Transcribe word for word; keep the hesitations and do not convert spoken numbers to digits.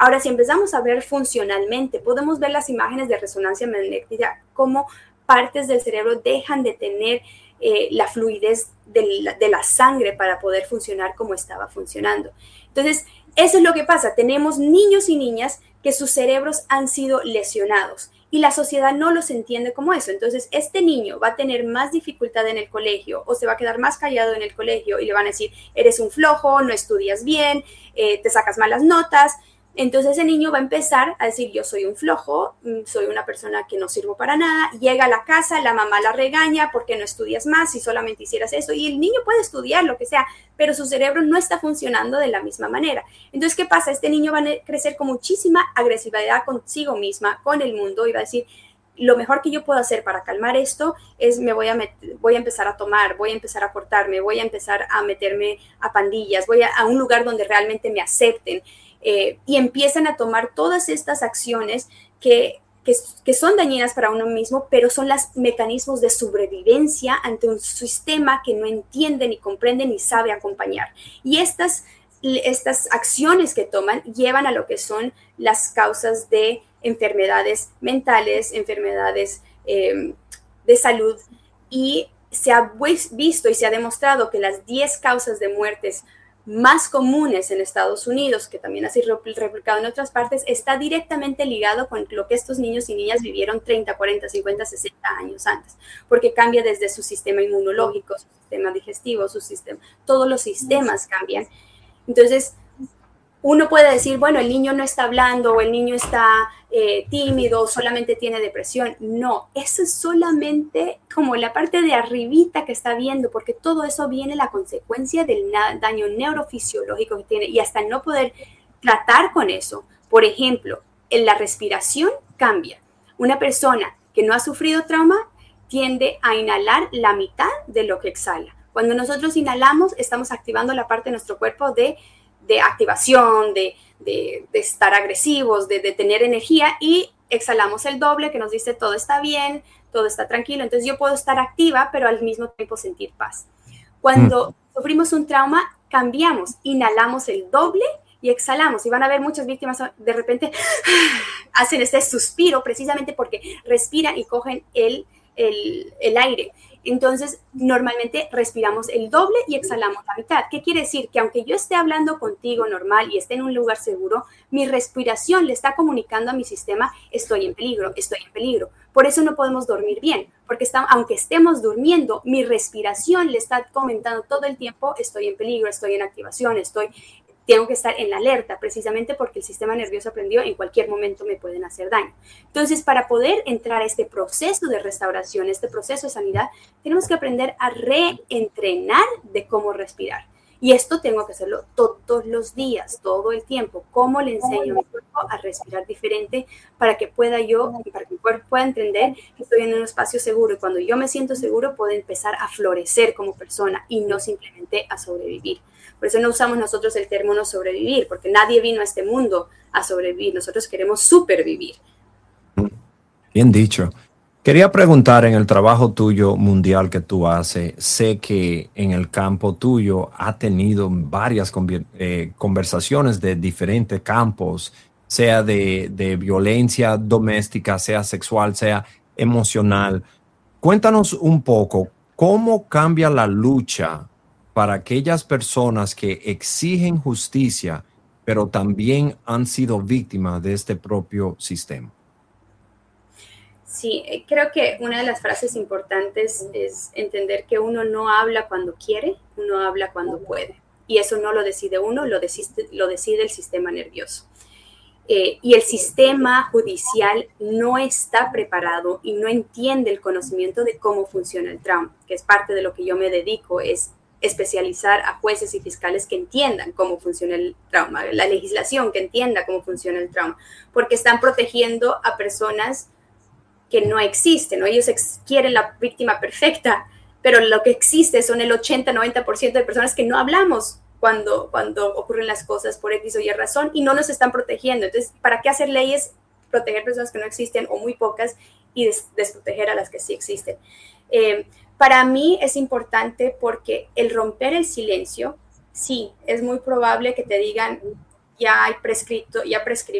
Ahora, si empezamos a ver funcionalmente, podemos ver las imágenes de resonancia magnética, cómo partes del cerebro dejan de tener eh, la fluidez de la, de la sangre para poder funcionar como estaba funcionando. Entonces, eso es lo que pasa. Tenemos niños y niñas que sus cerebros han sido lesionados y la sociedad no los entiende como eso. Entonces, este niño va a tener más dificultad en el colegio o se va a quedar más callado en el colegio y le van a decir, eres un flojo, no estudias bien, eh, te sacas malas notas. Entonces ese niño va a empezar a decir, yo soy un flojo, soy una persona que no sirvo para nada. Llega a la casa, la mamá la regaña, ¿por qué no estudias más si solamente hicieras eso? Y el niño puede estudiar lo que sea, pero su cerebro no está funcionando de la misma manera. Entonces, ¿qué pasa? Este niño va a crecer con muchísima agresividad consigo misma, con el mundo, y va a decir, lo mejor que yo puedo hacer para calmar esto es me voy a, met- voy a empezar a tomar, voy a empezar a cortarme, voy a empezar a meterme a pandillas, voy a, a un lugar donde realmente me acepten. Eh, y empiezan a tomar todas estas acciones que, que, que son dañinas para uno mismo, pero son los mecanismos de sobrevivencia ante un sistema que no entiende, ni comprende, ni sabe acompañar. Y estas, estas acciones que toman llevan a lo que son las causas de enfermedades mentales, enfermedades eh, de salud, y se ha visto y se ha demostrado que las diez causas de muertes más comunes en Estados Unidos, que también ha sido replicado en otras partes, está directamente ligado con lo que estos niños y niñas vivieron treinta, cuarenta, cincuenta, sesenta años antes, porque cambia desde su sistema inmunológico, su sistema digestivo, su sistema, todos los sistemas cambian. Entonces, uno puede decir, bueno, el niño no está hablando o el niño está eh, tímido o solamente tiene depresión. No, eso es solamente como la parte de arribita que está viendo, porque todo eso viene la consecuencia del daño neurofisiológico que tiene y hasta no poder tratar con eso. Por ejemplo, en la respiración cambia. Una persona que no ha sufrido trauma tiende a inhalar la mitad de lo que exhala. Cuando nosotros inhalamos, estamos activando la parte de nuestro cuerpo de de activación, de, de, de estar agresivos, de, de tener energía, y exhalamos el doble que nos dice todo está bien, todo está tranquilo. Entonces yo puedo estar activa, pero al mismo tiempo sentir paz. Cuando mm. sufrimos un trauma, cambiamos, inhalamos el doble y exhalamos. Y van a ver muchas víctimas de repente hacen este suspiro precisamente porque respiran y cogen el, el, el aire. Entonces, normalmente respiramos el doble y exhalamos la mitad. ¿Qué quiere decir? Que aunque yo esté hablando contigo normal y esté en un lugar seguro, mi respiración le está comunicando a mi sistema, estoy en peligro, estoy en peligro. Por eso no podemos dormir bien, porque está, aunque estemos durmiendo, mi respiración le está comentando todo el tiempo, estoy en peligro, estoy en activación, estoy... tengo que estar en la alerta, precisamente porque el sistema nervioso aprendió en cualquier momento me pueden hacer daño. Entonces, para poder entrar a este proceso de restauración, este proceso de sanidad, tenemos que aprender a reentrenar de cómo respirar. Y esto tengo que hacerlo todos los días, todo el tiempo. ¿Cómo le enseño a mi cuerpo a respirar diferente para que pueda yo, para que mi cuerpo pueda entender que estoy en un espacio seguro? Y cuando yo me siento seguro, puedo empezar a florecer como persona y no simplemente a sobrevivir. Por eso no usamos nosotros el término sobrevivir, porque nadie vino a este mundo a sobrevivir. Nosotros queremos supervivir. Bien dicho. Quería preguntar, en el trabajo tuyo mundial que tú haces, sé que en el campo tuyo ha tenido varias eh, conversaciones de diferentes campos, sea de, de violencia doméstica, sea sexual, sea emocional. Cuéntanos un poco, ¿cómo cambia la lucha para aquellas personas que exigen justicia, pero también han sido víctimas de este propio sistema? Sí, creo que una de las frases importantes es entender que uno no habla cuando quiere, uno habla cuando puede. Y eso no lo decide uno, lo decide, lo decide el sistema nervioso. Eh, y el sistema judicial no está preparado y no entiende el conocimiento de cómo funciona el trauma, que es parte de lo que yo me dedico, es especializar a jueces y fiscales que entiendan cómo funciona el trauma, la legislación que entienda cómo funciona el trauma, porque están protegiendo a personas que no existen, ¿no? Ellos ex- quieren la víctima perfecta, pero lo que existe son el ochenta, noventa por ciento de personas que no hablamos cuando, cuando ocurren las cosas por X o Y razón y no nos están protegiendo. Entonces, ¿para qué hacer leyes? Proteger personas que no existen o muy pocas y des- desproteger a las que sí existen. Eh, para mí es importante porque el romper el silencio, sí, es muy probable que te digan, ya hay prescrito, ya prescribió